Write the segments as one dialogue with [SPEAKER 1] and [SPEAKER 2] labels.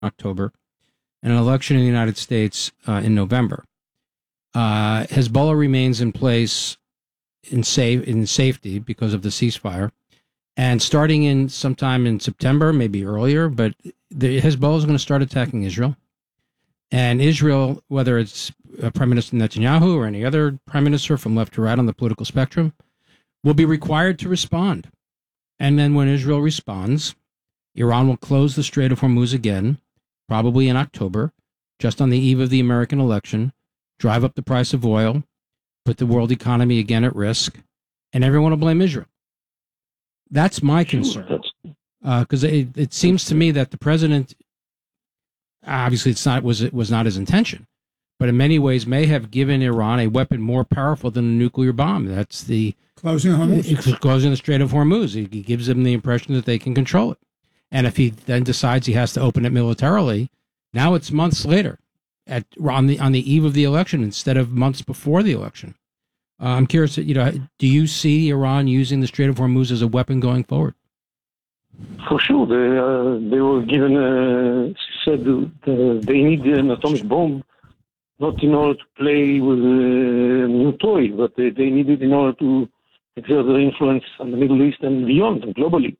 [SPEAKER 1] October, and an election in the United States in November. Hezbollah remains in place in safety because of the ceasefire. And starting in sometime in September, maybe earlier, but Hezbollah is going to start attacking Israel. And Israel, whether it's Prime Minister Netanyahu or any other prime minister from left to right on the political spectrum, will be required to respond. And then when Israel responds, Iran will close the Strait of Hormuz again, probably in October, just on the eve of the American election, drive up the price of oil, put the world economy again at risk, and everyone will blame Israel. That's my concern. Because it seems to me that the president, obviously it was not his intention, but in many ways may have given Iran a weapon more powerful than a nuclear bomb. That's the closing the Strait of Hormuz. He gives them the impression that they can control it. And if he then decides he has to open it militarily, now it's months later, on the eve of the election instead of months before the election. I'm curious, do you see Iran using the Strait of Hormuz as a weapon going forward?
[SPEAKER 2] For sure, they were given. Said they need an atomic bomb, not in order to play with a new toy, but they need it in order to exert their influence on the Middle East and beyond, and globally.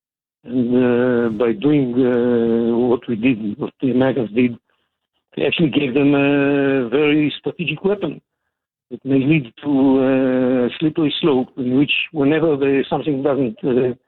[SPEAKER 2] And by doing what we did, what the Americans did, they actually gave them a very strategic weapon. It may lead to a slippery slope in which, whenever something doesn't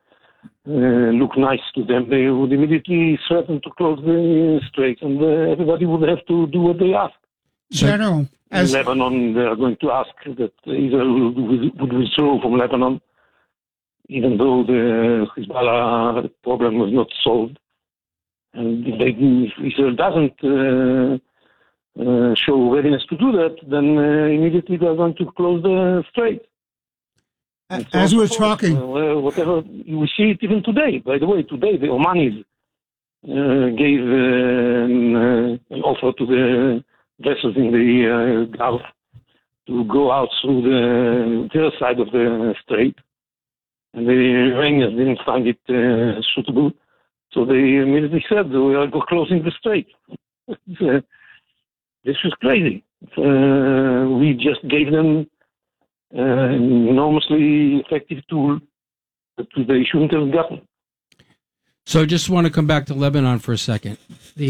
[SPEAKER 2] look nice to them, they would immediately threaten to close the strait, and everybody would have to do what they ask.
[SPEAKER 3] General,
[SPEAKER 2] in Lebanon, they are going to ask that Israel would withdraw from Lebanon, even though the Hezbollah problem was not solved. And if Israel doesn't show readiness to do that, then immediately they are going to close the strait.
[SPEAKER 3] As we're talking,
[SPEAKER 2] whatever we see it even today. By the way, today the Omanis gave an offer to the vessels in the Gulf to go out through their side of the strait, and the Iranians didn't find it suitable, so they immediately said we are closing the strait. This was crazy. We just gave them an enormously effective tool that they shouldn't have gotten.
[SPEAKER 1] So I just want to come back to Lebanon for a second.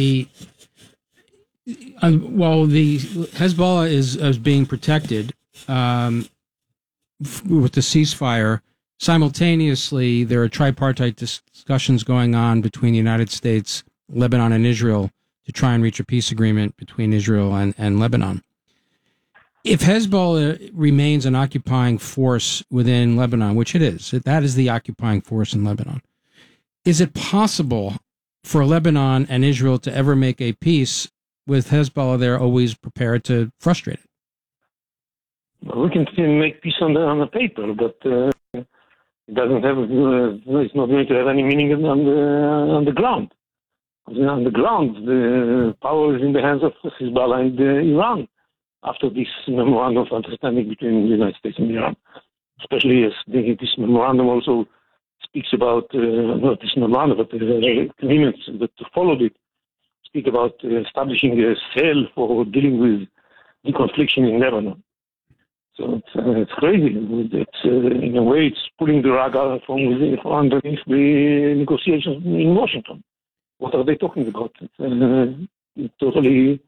[SPEAKER 1] While the Hezbollah is being protected with the ceasefire, simultaneously there are tripartite discussions going on between the United States, Lebanon, and Israel to try and reach a peace agreement between Israel and Lebanon. If Hezbollah remains an occupying force within Lebanon, which it is, that is the occupying force in Lebanon, is it possible for Lebanon and Israel to ever make a peace with Hezbollah there always prepared to frustrate it?
[SPEAKER 2] Well, we can make peace on the paper, but it doesn't have. It's not going to have any meaning on the ground. On the ground, the power is in the hands of Hezbollah and Iran after this memorandum of understanding between the United States and Iran, especially as this memorandum also speaks about, not this memorandum, but the agreements that followed it speak about establishing a cell for dealing with deconfliction in Lebanon. So it's crazy. In a way, it's pulling the rug out from underneath the negotiations in Washington. What are they talking about? It's totally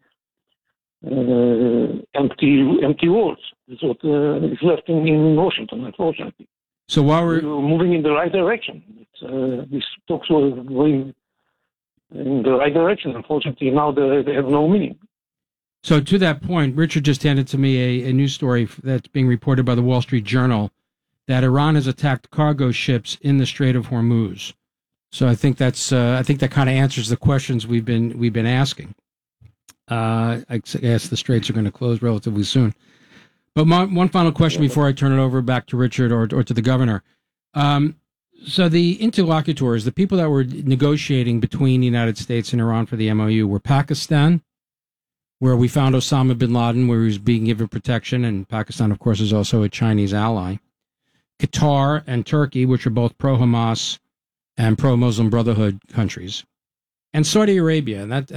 [SPEAKER 2] empty words. It's what is left in Washington, unfortunately.
[SPEAKER 1] So while we're
[SPEAKER 2] moving in the right direction, these talks were going in the right direction. Unfortunately, now they have no meaning.
[SPEAKER 1] So to that point, Richard just handed to me a news story that's being reported by the Wall Street Journal that Iran has attacked cargo ships in the Strait of Hormuz. So I think that kind of answers the questions we've been asking. I guess the straits are going to close relatively soon. But one final question before I turn it over back to Richard or to the governor. So the interlocutors, the people that were negotiating between the United States and Iran for the MOU were Pakistan, where we found Osama bin Laden, where he was being given protection, and Pakistan, of course, is also a Chinese ally. Qatar and Turkey, which are both pro-Hamas and pro-Muslim Brotherhood countries. and Saudi Arabia, and